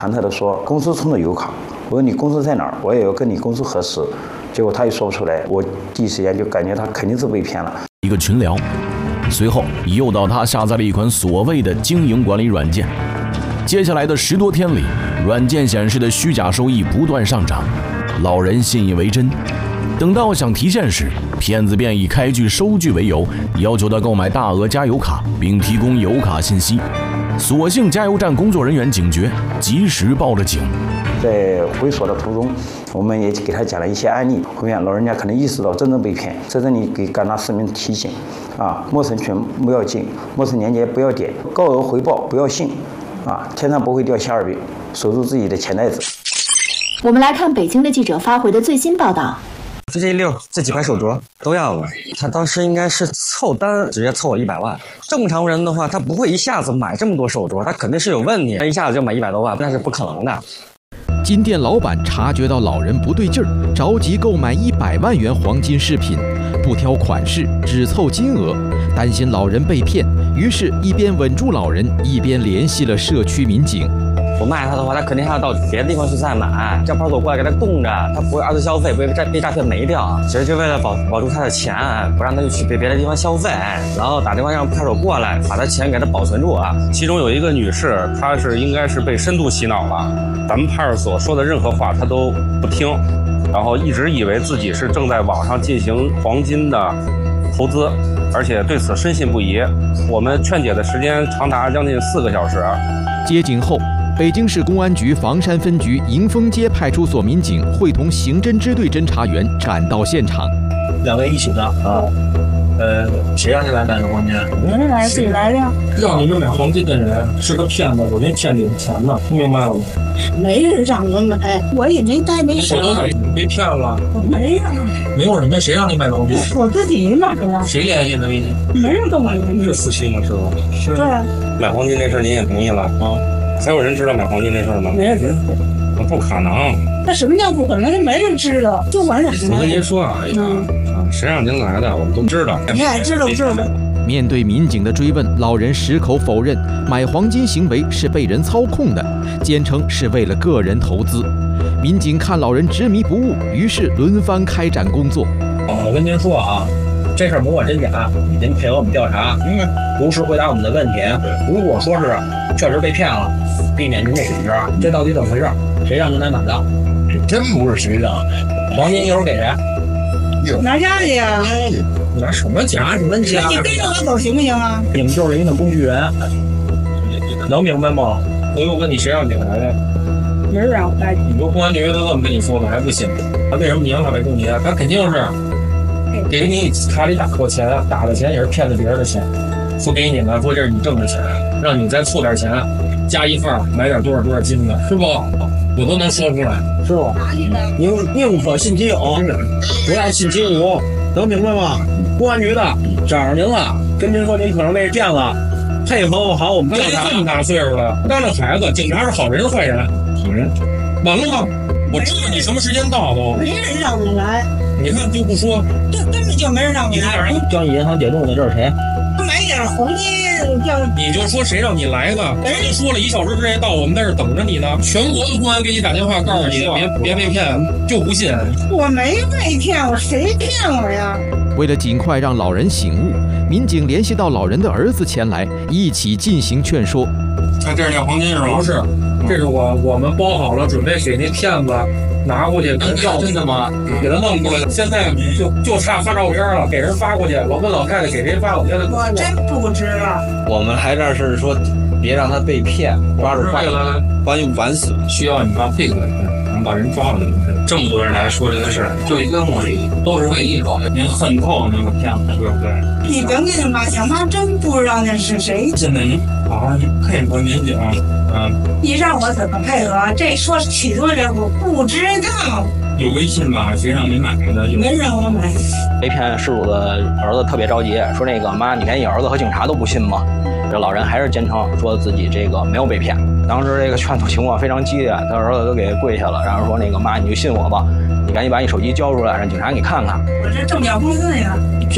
忐忑地说公司充的油卡，我说你公司在哪儿？我也要跟你公司核实。结果他也说不出来，我第一时间就感觉他肯定是被骗了。 一个群聊，随后诱导他下载了一款所谓的经营管理软件。接下来的10多天里，软件显示的虚假收益不断上涨，老人信以为真。等到想提现时，骗子便以开具收据为由，要求他购买大额加油卡，并提供油卡信息。所幸加油站工作人员警觉，及时报了警。 在回所的途中，我们也给他讲了一些案例，后面老人家可能意识到真正被骗，在这里给广大市民提醒陌生群不要进，陌生链接不要点，高额回报不要信天上不会掉馅儿饼，守住自己的钱袋子。 我们来看北京的记者发回的最新报道。 就这一溜，这几块手镯都要了。他当时应该是凑单，直接凑我100万。正常人的话，他不会一下子买这么多手镯，他肯定是有问题，一下子就买100多万，那是不可能的。 金店老板察觉到老人不对劲儿，着急购买100万元黄金饰品，不挑款式，只凑金额，担心老人被骗，于是一边稳住老人，一边联系了社区民警。 不卖他的话，他肯定还要到别的地方去再买，叫派出所过来给他供着，他不会二次消费，不会被诈骗没掉。其实就为了保住他的钱，不让他去别的地方消费，然后打电话让派出所过来，把他钱给他保存住啊。 其中有一个女士，她应该是被深度洗脑了，咱们派出所说的任何话她都不听，然后一直以为自己是正在网上进行黄金的投资，而且对此深信不疑。我们劝解的时间长达将近4个小时。 接警后，北京市公安局房山分局迎丰街派出所民警会同刑侦支队侦查员赶到现场。 2位一起的啊？谁让你来买的黄金？ 没人来，自己来的。 让你们买黄金的人是个骗子，我给骗你的钱呢，听明白了吗？ 没人让我买，我也没带没手。 你被骗了？ 我没让。 没有人，谁让你买黄金？ 我自己买的。 谁联系的你？ 没人跟我联系。 是夫妻吗？是吧？是。 对啊。 买黄金这事您也同意了啊？还有人知道买黄金这事吗？ 没人知道。 不可能。 那什么叫不可能？没人知道，就我俩。 我跟您说谁让您来的，我们都知道。 你也知道。 面对民警的追问，老人矢口否认买黄金行为是被人操控的，坚称是为了个人投资。民警看老人执迷不悟，于是轮番开展工作。 我跟您说啊，这事儿不管真假，您配合我们调查，如实回答我们的问题。如果说是确实被骗了，避免您的损失，这到底怎么回事？谁让您来买的？ 真不是谁让。 黄金一会儿给谁？ 拿家去呀！ 拿什么家？什么家？ 你跟着我走行不行啊？ 你们就是人家的工具人，能明白吗？我问你，谁让你来的？ 没人让我来。 你说公安局都这么跟你说了，还不信？他为什么你让他来动你？他肯定是给你卡里打过钱，打的钱也是骗了别人的钱，说给你了，说这是你挣的钱，让你再凑点钱，加一份买点多少金的，是不？我都能说出来，是吧？宁可信其有，不要信其无，能明白吗？公安局的找着您了，跟您说您可能被骗了，配合好我们调查。这么大岁数了，当着孩子，警察是好人坏人？好人。完了吗？我知道你什么时间到都。 没人让我来。 你看就不说， 这根本就没人让我来。 交易银行解冻的这是谁？ 买点黄金。 你就说谁让你来的？我就说了1小时之内到，我们在这等着你呢。全国的公安给你打电话告诉你，别被骗，就不信。 我没被骗，我谁骗我呀？ 为了尽快让老人醒悟，民警联系到老人的儿子前来，一起进行劝说。 看这是那黄金是吗？不是，这是我们包好了，准备给那骗子拿过去。真的吗？给他弄过来，现在就差发照片了，给人发过去。老跟老太太给谁发？我真不知道。 我们来这儿是说，别让他被骗，抓住坏人，把你晚死。 需要你把配合一下，能把人抓了。这么多人来说这个事儿，就一个目的，都是为一口。您恨透那个骗子，对不对？ 你别跟他妈讲，他真不知道那是谁。 现在您好好配合民警。 你让我怎么配合？这说许多人我不知道。 有微信吧？谁让你买的？ 没让我买。 被骗失主的儿子特别着急，说那个妈，你连你儿子和警察都不信吗？这老人还是坚称说自己这个没有被骗。当时这个劝阻情况非常激烈，他儿子都给跪下了，然后说那个妈，你就信我吧，你赶紧把你手机交出来，让警察给你看看。 我这正缴工资呢。